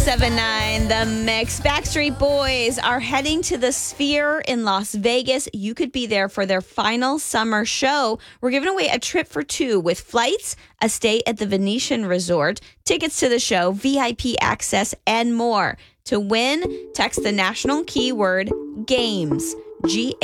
7-9, The Mix. Backstreet Boys are heading to the Sphere in Las Vegas. You could be there for their final summer show. We're giving away a trip for two with flights, a stay at the Venetian Resort, tickets to the show, VIP access, and more. To win, text the national keyword GAMES.